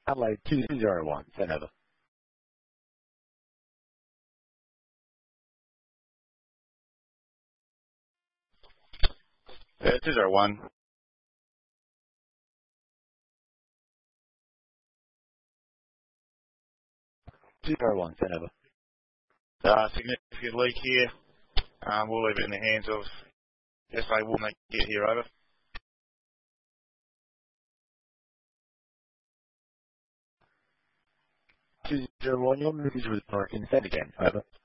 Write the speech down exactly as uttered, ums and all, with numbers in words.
Adelaide two zero one, send over. Uh, two zero one. two zero one, send over. Uh, significant leak here. Um, we'll leave it in the hands of S A will make it here, over. two zero one, your message was broken, send again, over.